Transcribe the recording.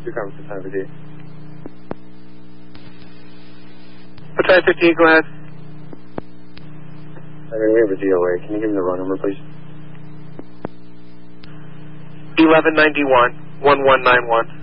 your conference time, VD. Battalion 58, go ahead. I mean, we have a DOA. Can you give me the run number, please? 1191, 1191.